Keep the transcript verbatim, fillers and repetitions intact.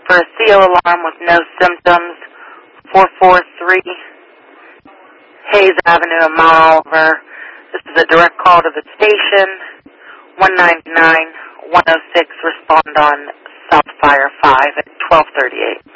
For a C O alarm with no symptoms, four four three Hayes Avenue in Mount Oliver. This is a direct call to the station. one nine nine one oh six, respond on South Fire five at twelve thirty-eight.